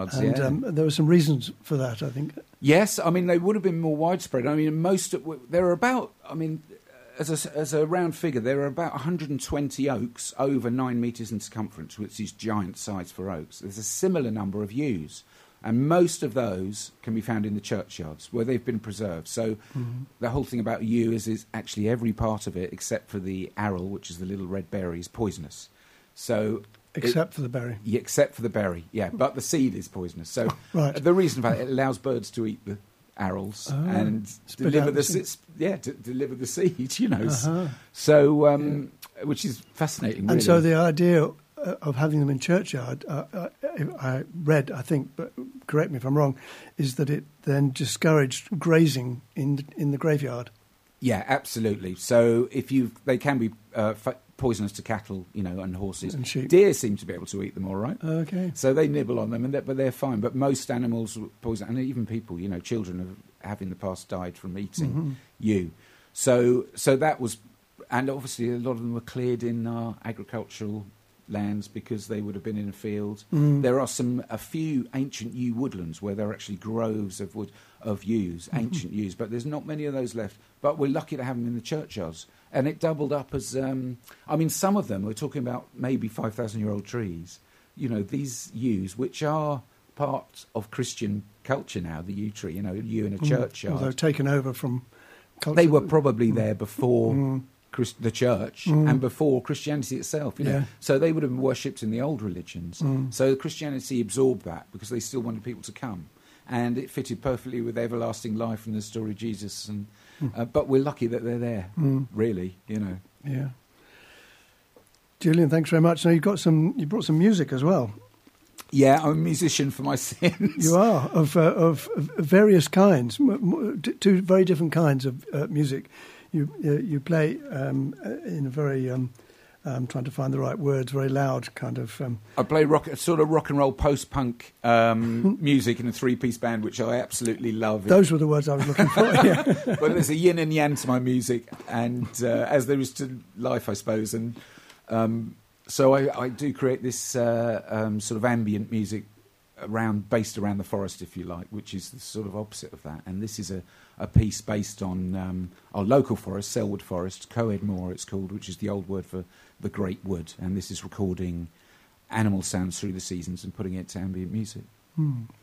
And there were some reasons for that, I think. Yes, I mean, they would have been more widespread. I mean, there are about, as a round figure, there are about 120 oaks over 9 metres in circumference, which is giant size for oaks. There's a similar number of yews, and most of those can be found in the churchyards where they've been preserved. So the whole thing about yew is actually every part of it, except for the aril, which is the little red berry, is poisonous. So... Except for the berry. Yeah, except for the berry, yeah. But the seed is poisonous. So right. The reason for that, it allows birds to eat the arils and deliver the seed, you know. Uh-huh. So, which is fascinating, really. And so the idea of having them in churchyard, I read, I think, but correct me if I'm wrong, is that it then discouraged grazing in the graveyard. Yeah, absolutely. So they can be poisonous to cattle, you know, and horses. And sheep. Deer seem to be able to eat them all right. Okay. So they nibble on them, but they're fine. But most animals poison, and even people, you know, children have in the past died from eating yew. So that was, and obviously a lot of them were cleared in our agricultural lands because they would have been in a field. There are a few ancient yew woodlands where there are actually groves of yews, ancient yews, but there's not many of those left. But we're lucky to have them in the churchyards. And it doubled up as, some of them, we're talking about maybe 5,000-year-old trees. You know, these yews, which are part of Christian culture now, the yew tree, you know, yew in a churchyard. Although taken over from culture. They were probably there before the church and before Christianity itself, you know. Yeah. So they would have been worshipped in the old religions. So Christianity absorbed that because they still wanted people to come. And it fitted perfectly with everlasting life and the story of Jesus. And but we're lucky that they're there, really, you know. Yeah. Julian, thanks very much. Now you brought some music as well. Yeah, I'm a musician for my sins. You are, of various kinds, two very different kinds of music. You play in a very, I'm trying to find the right words, very loud kind of... I play rock and roll post-punk music in a three-piece band, which I absolutely love. Those were the words I was looking for, yeah. Well, there's a yin and yang to my music, and as there is to life, I suppose. And so I do create this sort of ambient music based around the forest, if you like, which is the sort of opposite of that. And this is a piece based on our local forest, Selwood Forest, Coed Moor it's called, which is the old word for the Great Wood. And this is recording animal sounds through the seasons and putting it to ambient music.